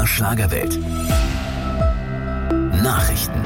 Schlagerwelt. Nachrichten.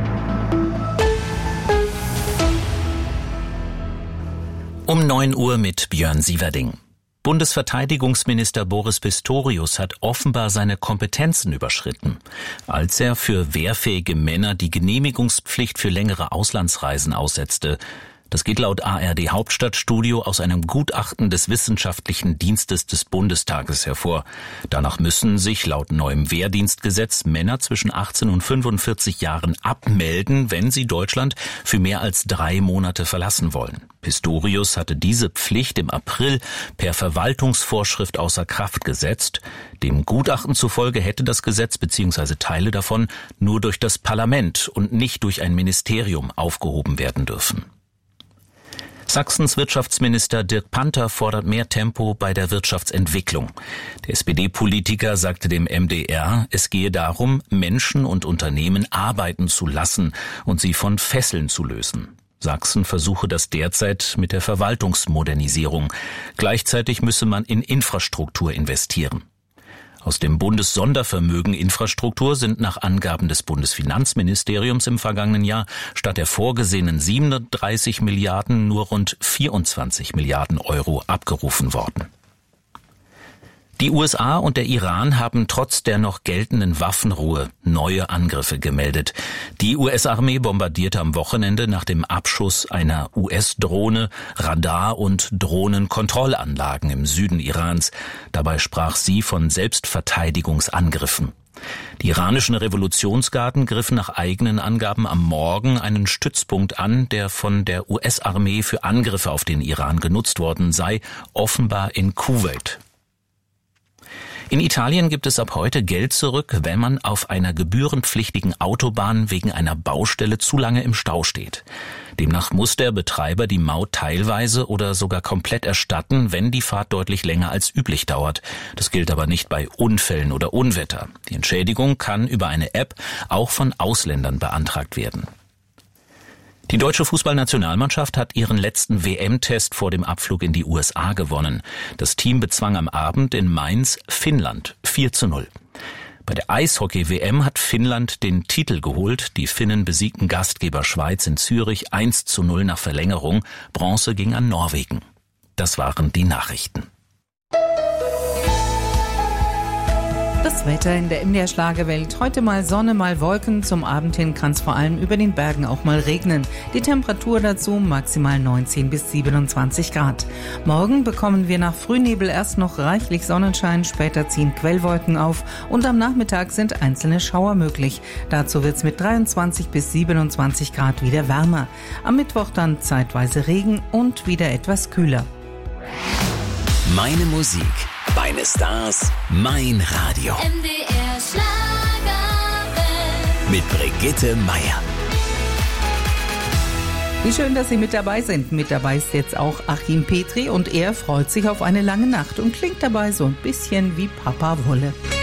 Um 9 Uhr mit Björn Sieverding. Bundesverteidigungsminister Boris Pistorius hat offenbar seine Kompetenzen überschritten, als er für wehrfähige Männer die Genehmigungspflicht für längere Auslandsreisen aussetzte. Das geht laut ARD Hauptstadtstudio aus einem Gutachten des Wissenschaftlichen Dienstes des Bundestages hervor. Danach müssen sich laut neuem Wehrdienstgesetz Männer zwischen 18 und 45 Jahren abmelden, wenn sie Deutschland für mehr als 3 Monate verlassen wollen. Pistorius hatte diese Pflicht im April per Verwaltungsvorschrift außer Kraft gesetzt. Dem Gutachten zufolge hätte das Gesetz bzw. Teile davon nur durch das Parlament und nicht durch ein Ministerium aufgehoben werden dürfen. Sachsens Wirtschaftsminister Dirk Panther fordert mehr Tempo bei der Wirtschaftsentwicklung. Der SPD-Politiker sagte dem MDR, es gehe darum, Menschen und Unternehmen arbeiten zu lassen und sie von Fesseln zu lösen. Sachsen versuche das derzeit mit der Verwaltungsmodernisierung. Gleichzeitig müsse man in Infrastruktur investieren. Aus dem Bundessondervermögen Infrastruktur sind nach Angaben des Bundesfinanzministeriums im vergangenen Jahr statt der vorgesehenen 37 Milliarden nur rund 24 Milliarden Euro abgerufen worden. Die USA und der Iran haben trotz der noch geltenden Waffenruhe neue Angriffe gemeldet. Die US-Armee bombardierte am Wochenende nach dem Abschuss einer US-Drohne Radar- und Drohnenkontrollanlagen im Süden Irans. Dabei sprach sie von Selbstverteidigungsangriffen. Die iranischen Revolutionsgarden griffen nach eigenen Angaben am Morgen einen Stützpunkt an, der von der US-Armee für Angriffe auf den Iran genutzt worden sei, offenbar in Kuwait. In Italien gibt es ab heute Geld zurück, wenn man auf einer gebührenpflichtigen Autobahn wegen einer Baustelle zu lange im Stau steht. Demnach muss der Betreiber die Maut teilweise oder sogar komplett erstatten, wenn die Fahrt deutlich länger als üblich dauert. Das gilt aber nicht bei Unfällen oder Unwetter. Die Entschädigung kann über eine App auch von Ausländern beantragt werden. Die deutsche Fußballnationalmannschaft hat ihren letzten WM-Test vor dem Abflug in die USA gewonnen. Das Team bezwang am Abend in Mainz Finnland 4:0. Bei der Eishockey-WM hat Finnland den Titel geholt. Die Finnen besiegten Gastgeber Schweiz in Zürich 1:0 nach Verlängerung. Bronze ging an Norwegen. Das waren die Nachrichten. Das Wetter in der MDR Schlagerwelt. Heute mal Sonne, mal Wolken. Zum Abend hin kann es vor allem über den Bergen auch mal regnen. Die Temperatur dazu maximal 19 bis 27 Grad. Morgen bekommen wir nach Frühnebel erst noch reichlich Sonnenschein, später ziehen Quellwolken auf und am Nachmittag sind einzelne Schauer möglich. Dazu wird es mit 23 bis 27 Grad wieder wärmer. Am Mittwoch dann zeitweise Regen und wieder etwas kühler. Meine Musik, meine Stars, mein Radio. MDR Schlagerwelt. Mit Brigitte Meier. Wie schön, dass Sie mit dabei sind. Mit dabei ist jetzt auch Achim Petri und er freut sich auf eine lange Nacht und klingt dabei so ein bisschen wie Papa Wolle.